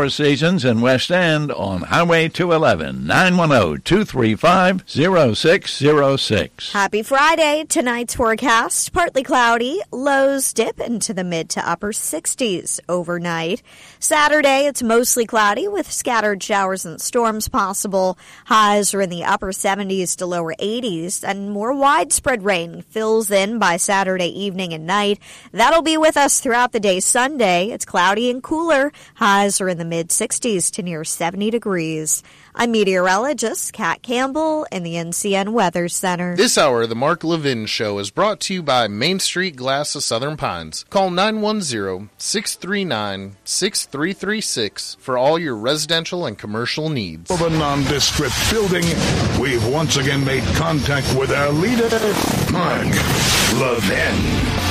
Four Seasons in West End on Highway 211, 910-235-0606. Happy Friday. Tonight's forecast, partly cloudy. Lows dip into the mid to upper 60s overnight. Saturday, it's mostly cloudy with scattered showers and storms possible. Highs are in the upper 70s to lower 80s, and more widespread rain fills in by Saturday evening and night. That'll be with us throughout the day Sunday. It's cloudy and cooler. Highs are in the mid-60s to near 70 degrees. I'm meteorologist Kat Campbell in the NCN Weather Center. This hour of the Mark Levin Show is brought to you by Main Street Glass of Southern Pines. Call 910-639-6336 for all your residential and commercial needs. Of a nondescript building, we've once again made contact with our leader, Mark Levin.